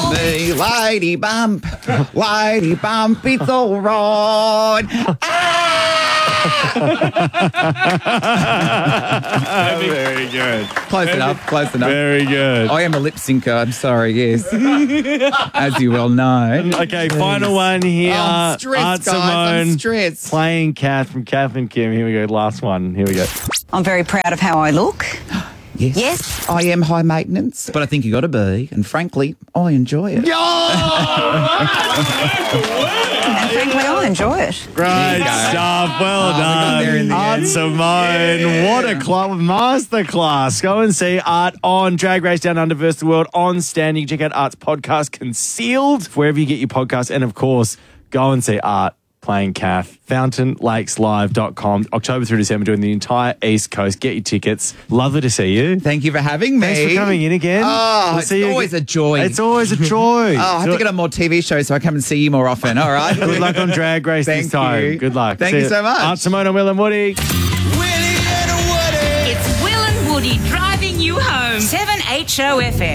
me, lady bump, it's all right. Very good. Close enough. Very good. I am a lip syncer, I'm sorry, yes. As you well know. Okay, final one here. I'm stressed, Art guys. I'm Simone stressed. playing Kath from Kath and Kim. Here we go. Last one. Here we go. I'm very proud of how I look. Yes. Yes. I am high maintenance, but I think you got to be. And frankly, I enjoy it. And frankly, I enjoy it. Great stuff. Well we got there in done. the Art end. Simone. What a masterclass. Go and see Art on Drag Race Down Under vs. the World on Stand. You can check out Art's podcast, Concealed, wherever you get your podcast. And of course, go and see Art playing Kath. FountainLakesLive.com. October through December, doing the entire East Coast. Get your tickets. Lovely to see you. Thank you for having me. Thanks for coming in again. Oh, We'll it's see you always again. a joy. It's always a joy. I have to get on more TV shows so I come and see you more often. All right. Good luck on Drag Race this Thank time. you. Good luck. Thank See you so much. Art Simone and Will and Woody. It's Will and Woody driving you home. 7HO FM.